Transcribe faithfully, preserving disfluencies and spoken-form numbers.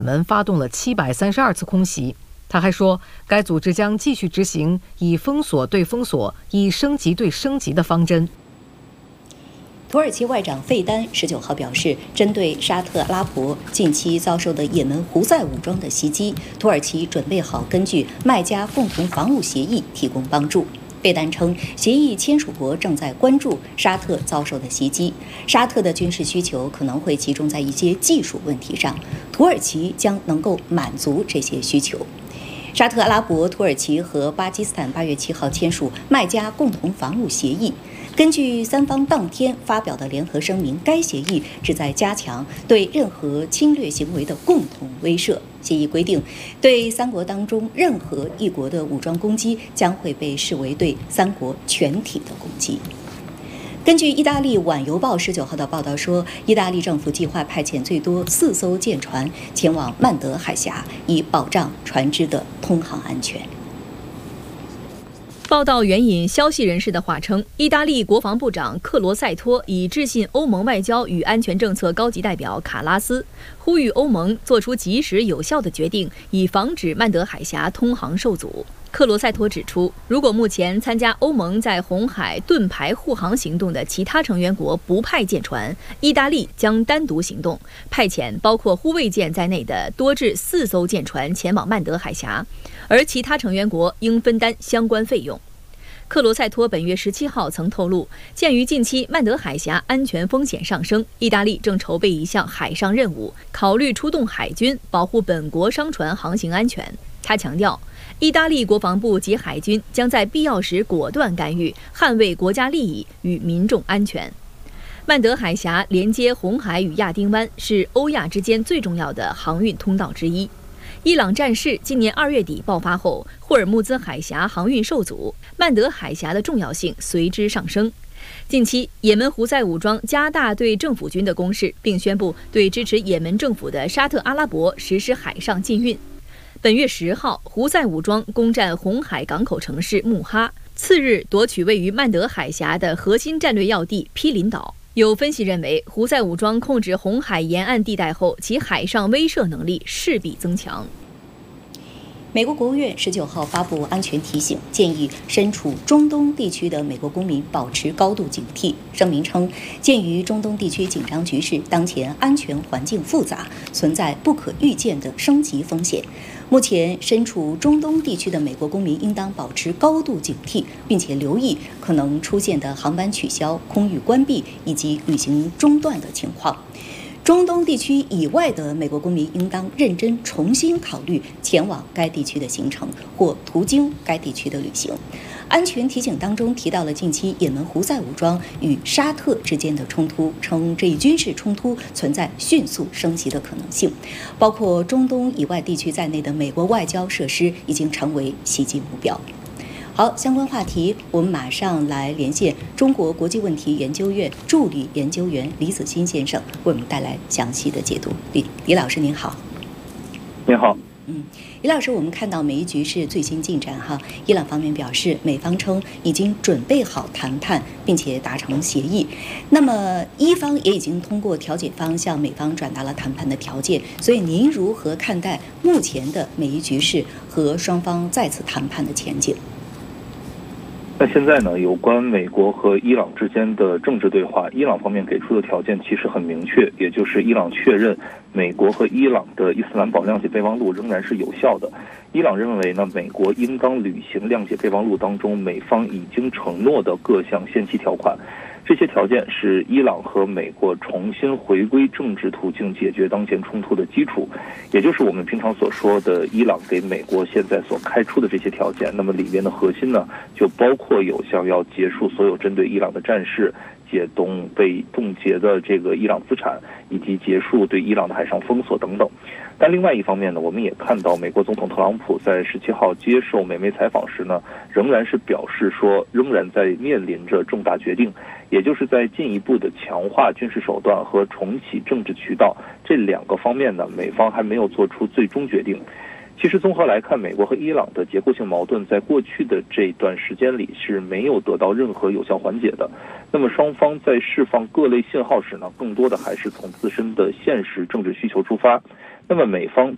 们发动了七百三十二次空袭。他还说，该组织将继续执行以封锁对封锁、以升级对升级的方针。 土耳其外长费丹十九号表示，针对沙特阿拉伯近期遭受的也门胡塞武装的袭击，土耳其准备好根据麦加共同防务协议提供帮助。费丹称，协议签署国正在关注沙特遭受的袭击，沙特的军事需求可能会集中在一些技术问题上，土耳其将能够满足这些需求。沙特阿拉伯、土耳其和巴基斯坦八月七号签署麦加共同防务协议。根据三方当天发表的联合声明，该协议旨在加强对任何侵略行为的共同威慑。协议规定，对三国当中任何一国的武装攻击将会被视为对三国全体的攻击。根据意大利《晚邮报》十九号的报道说，意大利政府计划派遣最多四艘舰船前往曼德海峡，以保障船只的通航安全。 报道援引消息人士的话称，意大利国防部长克罗塞托已致信欧盟外交与安全政策高级代表卡拉斯，呼吁欧盟做出及时有效的决定，以防止曼德海峡通航受阻。克罗塞托指出，如果目前参加欧盟在红海盾牌护航行动的其他成员国不派舰船，意大利将单独行动，派遣包括护卫舰在内的多至四艘舰船前往曼德海峡，而其他成员国应分担相关费用。克罗塞托本月十七号曾透露，鉴于近期曼德海峡安全风险上升，意大利正筹备一项海上任务，考虑出动海军保护本国商船航行安全。他强调，意大利国防部及海军将在必要时果断干预，捍卫国家利益与民众安全。曼德海峡连接红海与亚丁湾，是欧亚之间最重要的航运通道之一。伊朗战事今年二月底爆发后，霍尔木兹海峡航运受阻，曼德海峡的重要性随之上升。近期，也门胡塞武装加大对政府军的攻势，并宣布对支持也门政府的沙特阿拉伯实施海上禁运。本月十号，胡塞武装攻占红海港口城市穆哈，次日夺取位于曼德海峡的核心战略要地毗邻岛。有分析认为，胡塞武装控制红海沿岸地带后，其海上威慑能力势必增强。 美国国务院十九号发布安全提醒，建议身处中东地区的美国公民保持高度警惕。声明称，鉴于中东地区紧张局势，当前安全环境复杂，存在不可预见的升级风险。目前身处中东地区的美国公民应当保持高度警惕，并且留意可能出现的航班取消、空域关闭以及旅行中断的情况。中东地区以外的美国公民应当认真重新考虑前往该地区的行程或途经该地区的旅行。安全提醒当中提到了近期也门胡塞武装与沙特之间的冲突，称这一军事冲突存在迅速升级的可能性，包括中东以外地区在内的美国外交设施已经成为袭击目标。好，相关话题我们马上来连线中国国际问题研究院助理研究员李子欣先生，为我们带来详细的解读。李李老师您好。 您好。 嗯，李老师，我们看到美伊局势最新进展哈，伊朗方面表示，美方称已经准备好谈判，并且达成协议。那么伊方也已经通过调解方向美方转达了谈判的条件，所以您如何看待目前的美伊局势和双方再次谈判的前景？ 那现在呢，有关美国和伊朗之间的政治对话，伊朗方面给出的条件其实很明确，也就是伊朗确认美国和伊朗的伊斯兰堡谅解备忘录仍然是有效的。伊朗认为呢，美国应当履行谅解备忘录当中美方已经承诺的各项限期条款。这些条件是伊朗和美国重新回归政治途径解决当前冲突的基础，也就是我们平常所说的伊朗给美国现在所开出的这些条件。那么里面的核心呢，就包括有像要结束所有针对伊朗的战事，解冻被冻结的这个伊朗资产，以及结束对伊朗的海上封锁等等。但另外一方面呢，我们也看到美国总统特朗普在十七号接受美媒采访时呢，仍然是表示说，仍然在面临着重大决定，也就是在进一步的强化军事手段和重启政治渠道这两个方面呢，美方还没有做出最终决定。其实综合来看，美国和伊朗的结构性矛盾在过去的这段时间里是没有得到任何有效缓解的。那么双方在释放各类信号时呢，更多的还是从自身的现实政治需求出发。那么美方